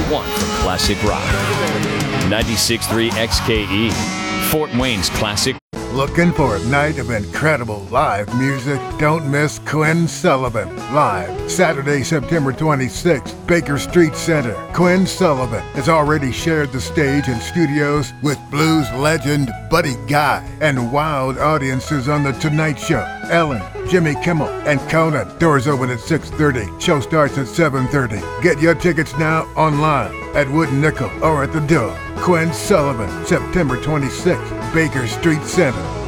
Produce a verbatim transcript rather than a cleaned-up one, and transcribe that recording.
one for classic rock. ninety-six point three X K E, Fort Wayne's classic. Looking for a night of incredible live music? Don't miss Quinn Sullivan live Saturday, September twenty-sixth, Baker Street Center. Quinn Sullivan has already shared the stage and studios with blues legend Buddy Guy and wild audiences on The Tonight Show, Ellen, Jimmy Kimmel, and Conan. Doors open at six thirty. Show starts at seven thirty. Get your tickets now online at Wood Nickel or at the door. Quinn Sullivan, September twenty-sixth, Baker Street Center.